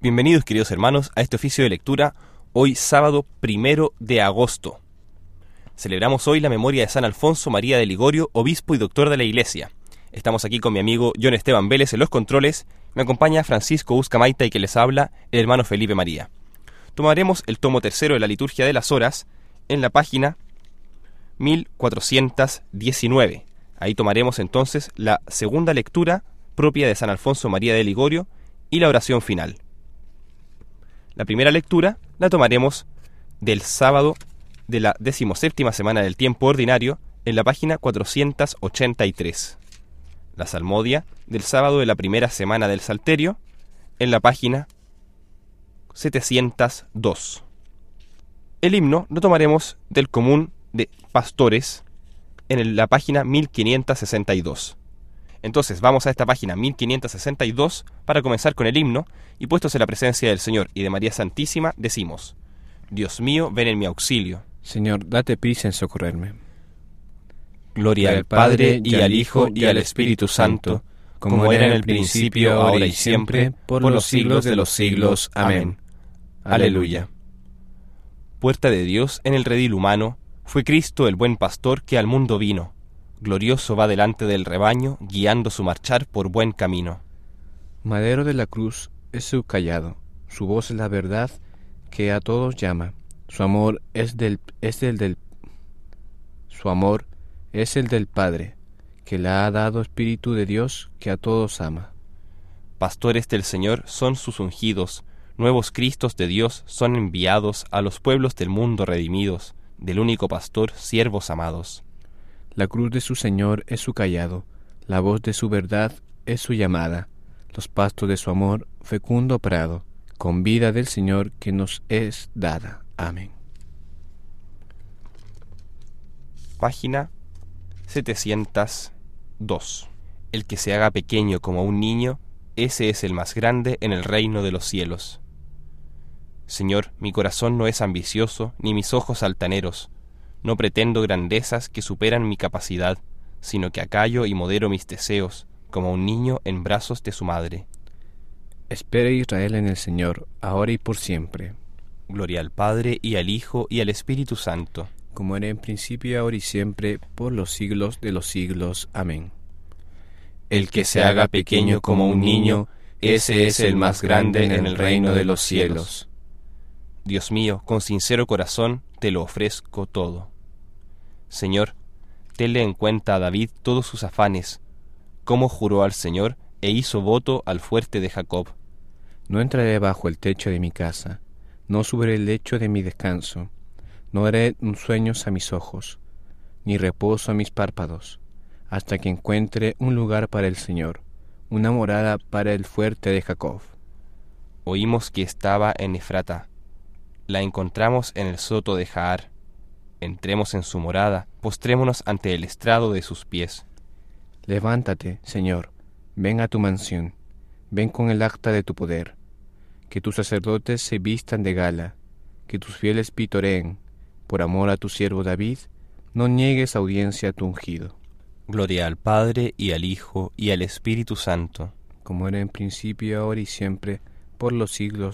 Bienvenidos, queridos hermanos, a este oficio de lectura, hoy sábado 1 de agosto. Celebramos hoy la memoria de San Alfonso María de Ligorio, obispo y doctor de la Iglesia. Estamos aquí con mi amigo John Esteban Vélez en los controles, me acompaña Francisco Buscamaita y que les habla el hermano Felipe María. Tomaremos el tomo tercero de la Liturgia de las Horas en la página 1419. Ahí tomaremos entonces la segunda lectura propia de San Alfonso María de Ligorio y la oración final. La primera lectura la tomaremos del sábado de la 17ª semana del tiempo ordinario en la página 483. La salmodia del sábado de la primera semana del Salterio en la página 702. El himno lo tomaremos del común de pastores en la página 1562. Entonces vamos a esta página 1562 para comenzar con el himno, y puestos en la presencia del Señor y de María Santísima, decimos: Dios mío, ven en mi auxilio. Señor, date prisa en socorrerme. Gloria al Padre, y al Hijo, y al Espíritu Santo, como era en el principio, ahora y siempre, por los siglos de los siglos. Amén. Aleluya. Puerta de Dios en el redil humano, fue Cristo el buen pastor que al mundo vino. Glorioso va delante del rebaño, guiando su marchar por buen camino. Madero de la cruz es su cayado, su voz es la verdad que a todos llama. Su amor es el del Padre, que le ha dado Espíritu de Dios que a todos ama. Pastores del Señor son sus ungidos, nuevos Cristos de Dios son enviados a los pueblos del mundo redimidos, del único pastor, siervos amados. La cruz de su Señor es su cayado, la voz de su verdad es su llamada, los pastos de su amor, fecundo prado, con vida del Señor que nos es dada. Amén. Página 702. El que se haga pequeño como un niño, ese es el más grande en el reino de los cielos. Señor, mi corazón no es ambicioso, ni mis ojos altaneros. No pretendo grandezas que superan mi capacidad, sino que acallo y modero mis deseos, como un niño en brazos de su madre. Espera Israel en el Señor, ahora y por siempre. Gloria al Padre, y al Hijo, y al Espíritu Santo. Como era en principio, ahora y siempre, por los siglos de los siglos. Amén. El que se haga pequeño como un niño, ese es el más grande en el reino de los cielos. Dios mío, con sincero corazón te lo ofrezco todo. Señor, tenle en cuenta a David todos sus afanes, cómo juró al Señor e hizo voto al fuerte de Jacob. No entraré bajo el techo de mi casa, no subiré el lecho de mi descanso, no daré sueños a mis ojos, ni reposo a mis párpados, hasta que encuentre un lugar para el Señor, una morada para el fuerte de Jacob. Oímos que estaba en Efrata, la encontramos en el soto de Jaar. Entremos en su morada, postrémonos ante el estrado de sus pies. Levántate, Señor, ven a tu mansión, ven con el acta de tu poder. Que tus sacerdotes se vistan de gala, que tus fieles pitoreen. Por amor a tu siervo David, no niegues audiencia a tu ungido. Gloria al Padre, y al Hijo, y al Espíritu Santo. Como era en principio, ahora y siempre, por los siglos